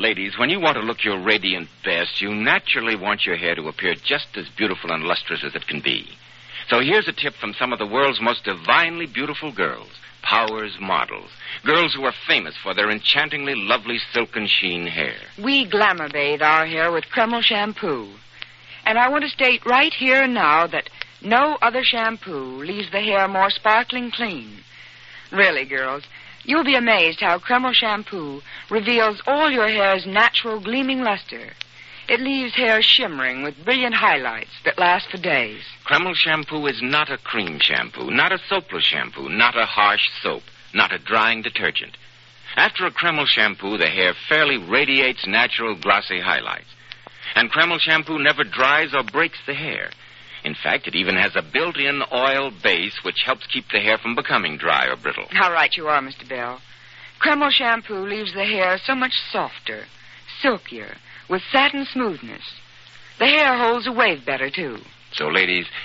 Ladies, when you want to look your radiant best, you naturally want your hair to appear just as beautiful and lustrous as it can be. So here's a tip from some of the world's most divinely beautiful girls, Powers models. Girls who are famous for their enchantingly lovely silken sheen hair. We glamour bathe our hair with Kreml shampoo. And I want to state right here and now that no other shampoo leaves the hair more sparkling clean. Really, girls, you'll be amazed how Kreml shampoo reveals all your hair's natural gleaming luster. It leaves hair shimmering with brilliant highlights that last for days. Kreml shampoo is not a cream shampoo, not a soapless shampoo, not a harsh soap, not a drying detergent. After a Kreml shampoo, the hair fairly radiates natural glossy highlights. And Kreml shampoo never dries or breaks the hair. In fact, it even has a built-in oil base which helps keep the hair from becoming dry or brittle. How right you are, Mr. Bell. Kreml shampoo leaves the hair so much softer, silkier, with satin smoothness. The hair holds a wave better, too. So, ladies,